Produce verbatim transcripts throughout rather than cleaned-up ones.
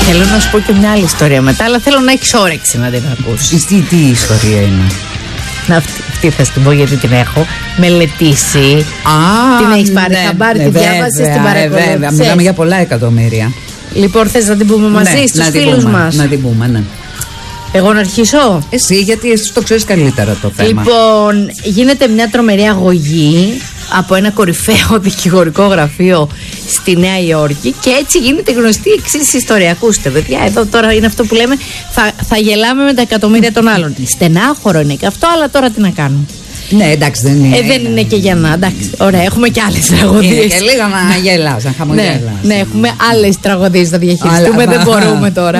Θέλω να σου πω και μια άλλη ιστορία μετά, αλλά θέλω να έχεις όρεξη να την ακούσεις. Τι, τι ιστορία είναι? Αυτή, αυτή θα την πω γιατί την έχω μελετήσει. Α, την έχεις πάρει ναι, χαμπάρι, ναι, τη βέβαια, διάβασες, την ναι, παρακολουθείς. βέβαια, μιλάμε για πολλά εκατομμύρια. Λοιπόν, θες να την πούμε μαζί, ναι, στους φίλους πούμε, μας? Να την πούμε, ναι. Εγώ να αρχίσω? Εσύ, γιατί εσύ το ξέρεις καλύτερα το θέμα. Λοιπόν, γίνεται μια τρομερή αγωγή από ένα κορυφαίο δικηγορικό γραφείο στη Νέα Υόρκη και έτσι γίνεται γνωστή η εξής ιστορία. Ακούστε, παιδιά, εδώ τώρα είναι αυτό που λέμε, θα, θα γελάμε με τα εκατομμύρια των άλλων. Στενάχωρο είναι και αυτό, αλλά τώρα τι να κάνουμε. Ναι, εντάξει, δεν είναι. Ε, δεν είναι και για να. Εντάξει, ωραία, έχουμε και άλλες τραγωδίες. Είναι και λίγο να γελάς, να χαμογελάς. Ναι, ναι, έχουμε άλλες τραγωδίες να διαχειριστούμε, Αλλά, δεν μπορούμε τώρα.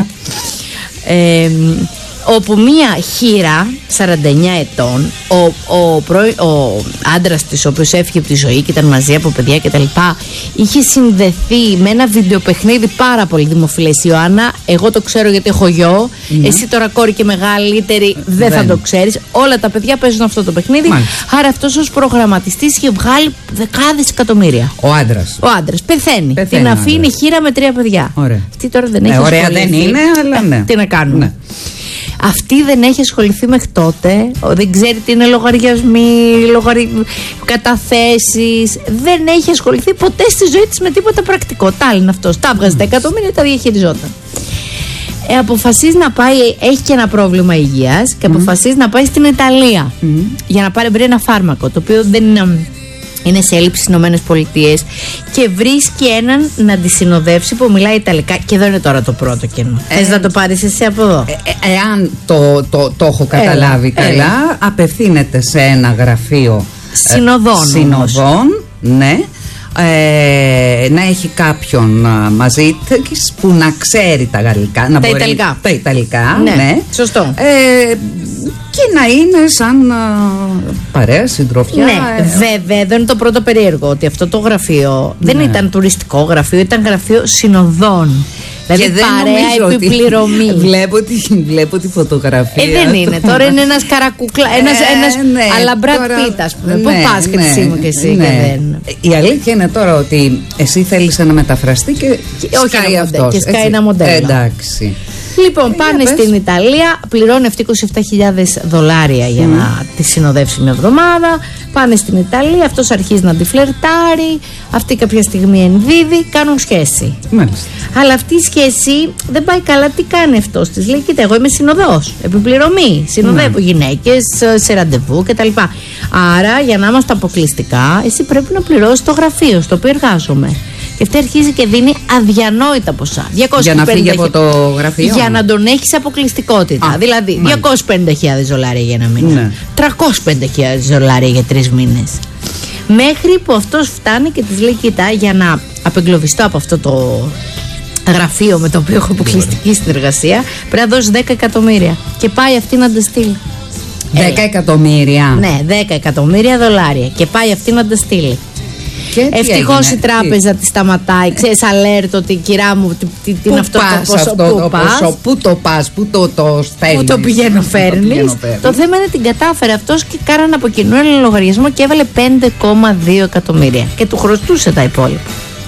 ε, όπου μία χήρα σαράντα εννιά ετών, ο, ο, πρώη, ο άντρας της, ο οποίος έφυγε από τη ζωή και ήταν μαζί από παιδιά κτλ., είχε συνδεθεί με ένα βιντεοπαιχνίδι πάρα πολύ δημοφιλές. Ιωάννα, εγώ το ξέρω γιατί έχω γιο. Mm. Εσύ τώρα κόρη και μεγαλύτερη δεν, δεν θα το ξέρεις. Όλα τα παιδιά παίζουν αυτό το παιχνίδι. Μάλιστα. Άρα αυτός ως προγραμματιστής είχε βγάλει δεκάδες εκατομμύρια. Ο άντρας. Ο άντρας πεθαίνει. πεθαίνει την αφήνει χήρα με τρία παιδιά. Ωραία. Αυτή τώρα δεν έχει ε, ασχοληθεί. Ωραία δεν είναι, αλλά ναι. Τι να κάνουμε. Ναι. Αυτή δεν έχει ασχοληθεί μέχρι τότε, δεν ξέρει τι είναι λογαριασμοί, λογαρι... καταθέσεις, δεν έχει ασχοληθεί ποτέ στη ζωή της με τίποτα πρακτικό. Τάλιν αυτός, τα έβγαζε τα εκατομμύρια, τα διαχειριζόταν. Ε, αποφασίζει να πάει, έχει και ένα πρόβλημα υγείας και αποφασίζει mm. να πάει στην Ιταλία mm. για να πάρει ένα φάρμακο, το οποίο δεν είναι... είναι σε έλλειψη στις Ηνωμένες Πολιτείες και βρίσκει έναν να τη συνοδεύσει που μιλάει Ιταλικά. Και εδώ είναι τώρα το πρώτο κενό. Ε, Θες να το πάρεις εσύ από εδώ? Ε, ε, εάν το, το, το έχω καταλάβει έλα, καλά, έλα. Απευθύνεται σε ένα γραφείο συνοδών. Ε, συνοδών, ναι. Ε, να έχει κάποιον α, μαζί της που να ξέρει τα γαλλικά, να τα μπορεί, Ιταλικά. Τα Ιταλικά, ναι. ναι. Σωστό. Ε, και να είναι σαν α, παρέα, συντροφιά. Ναι, ε, βέβαια, δεν είναι το πρώτο περίεργο ότι αυτό το γραφείο ναι. δεν ήταν τουριστικό γραφείο, ήταν γραφείο συνοδών. Δηλαδή και παρέα επιπληρωμή. Βλέπω τη, βλέπω τη φωτογραφία. Ε, δεν είναι. Τώρα είναι ένας καρακουκλά. Ένας, ε, ένας ναι, αλλά Μπραντ τώρα... Πίτ, ας πούμε. Ναι, Πού πας και ναι, εσύ μου και εσύ ναι. και δεν. Η αλήθεια είναι τώρα ότι εσύ θέλεις να μεταφραστεί και, και σκάει όχι αυτός. Και σκάει ένα μοντέλο. Εντάξει. Λοιπόν, πάνε πες. στην Ιταλία, πληρώνει αυτή είκοσι επτά χιλιάδες δολάρια για mm. να τη συνοδεύσει μια εβδομάδα. Πάνε στην Ιταλία, αυτός αρχίζει να τη φλερτάρει, αυτή κάποια στιγμή ενδίδει, κάνουν σχέση. Μάλιστα. Αλλά αυτή η σχέση δεν πάει καλά. Τι κάνει αυτός? Της λέει: κοίτα, εγώ είμαι συνοδός, επιπληρωμή. Συνοδεύω mm. γυναίκες σε ραντεβού κτλ. Άρα, για να είμαστε αποκλειστικά, εσύ πρέπει να πληρώσεις το γραφείο στο οποίο εργάζομαι. Και αυτή αρχίζει και δίνει αδιανόητα ποσά. Για να φύγει από το γραφείο. Για να τον έχεις αποκλειστικότητα. Α, δηλαδή μάλιστα. διακόσιες πενήντα χιλιάδες δολάρια για ένα μήνα. Ναι. τριακόσιες πενήντα χιλιάδες δολάρια για τρεις μήνες. Μέχρι που αυτός φτάνει και της λέει: κοίτα, για να απεγκλωβιστώ από αυτό το γραφείο με το οποίο έχω αποκλειστική συνεργασία, πρέπει να δώσει δέκα εκατομμύρια. Και πάει αυτή να τα στείλει. δέκα εκατομμύρια. Ναι, δέκα εκατομμύρια δολάρια. Και πάει αυτή να τα στείλει. Ευτυχώς η τράπεζα τη σταματάει. Ξέρεις, alert ότι κυρά μου, τι είναι αυτό το ποσό, πού πας, πού το πας, πού το, το στέλνεις, πού το πηγαίνω φέρνεις. Το θέμα είναι την κατάφερε αυτός και κάνανε από κοινού ένα λογαριασμό και έβαλε πέντε κόμμα δύο εκατομμύρια και του χρωστούσε τα υπόλοιπα.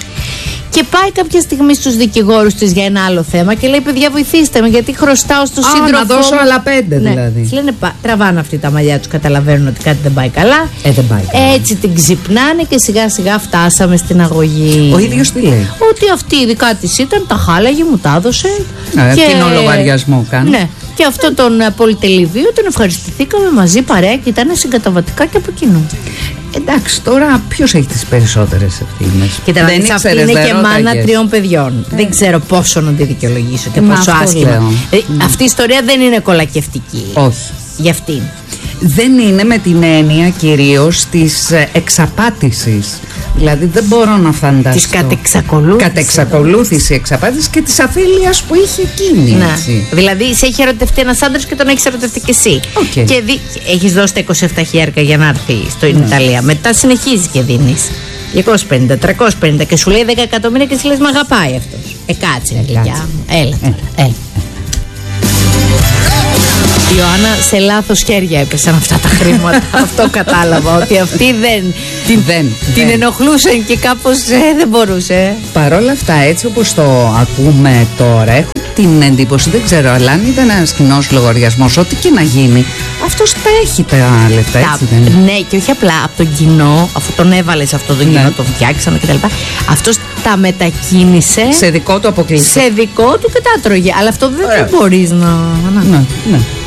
Και πάει κάποια στιγμή στους δικηγόρους της για ένα άλλο θέμα και λέει: παιδιά, βοηθήστε με, γιατί χρωστάω στο σύντροφο. Να δώσω άλλα πέντε, ναι. Δηλαδή. Της λένε: τραβάνε αυτή τα μαλλιά τους, καταλαβαίνουν ότι κάτι δεν πάει καλά. Ε, δεν πάει καλά. Έτσι την ξυπνάνε και σιγά σιγά φτάσαμε στην αγωγή. Ο ίδιος τι λέει? Ότι αυτή η δικά της ήταν, τα χάλαγε, μου τα έδωσε. Ε, και... Κοινό λογαριασμό κάνει. Ναι. Και αυτό τον πολυτελειβείο τον ευχαριστηθήκαμε μαζί παρέα και ήταν συγκαταβατικά και από κοινού. Εντάξει, τώρα ποιος έχει τις περισσότερες ευθύνες? Κοίτα, δεν ήξερες, αυτή είναι και μάνα τριών παιδιών. Ε. Δεν ξέρω πόσο να τη δικαιολογήσω και πόσο άσχημα. Ε, mm. Αυτή η ιστορία δεν είναι κολακευτική. Όχι. Για αυτήν. Δεν είναι με την έννοια κυρίως της εξαπάτησης. Δηλαδή δεν μπορώ να φανταστώ. Της κατεξακολούθησης. Κατεξακολούθηση εξαπάτησης και της αφέλειας που είχε εκείνη. Ναι. Δηλαδή σε έχει ερωτευτεί ένας άντρας και τον έχεις ερωτευτεί και εσύ. Okay. Και δι... έχεις δώσει τα είκοσι επτά χιλιάρικα για να έρθει στην ναι. Ιταλία. Μετά συνεχίζει και δίνεις διακόσιες πενήντα, τριακόσιες πενήντα και σου λέει δέκα εκατομμύρια και εσύ λες: μ' αγαπάει αυτός. Ε, κάτσε, ε, κάτσε. Έλα, έλα, έλα. Ιωάννα, σε λάθος χέρια έπεσαν αυτά τα χρήματα. Αυτό κατάλαβα, ότι αυτή δεν την, δεν, την δεν. ενοχλούσαν και κάπως ε, δεν μπορούσε. Παρ' όλα αυτά, έτσι όπως το ακούμε τώρα, έχω την εντύπωση, δεν ξέρω, αλλά αν ήταν ένας κοινός λογαριασμός, ό,τι και να γίνει, αυτός τα έχει τα λεφτά, έτσι δεν είναι? Ναι, και όχι απλά από τον κοινό, αφού τον έβαλε σε αυτό το κοινό, Ναι. το φτιάξανε κτλ. Αυτός τα μετακίνησε Σε δικό του αποκλειστικό. σε δικό του και τα έτρωγε. Αλλά αυτό δεν Ωραία. μπορεί να. να- Ναι, ναι.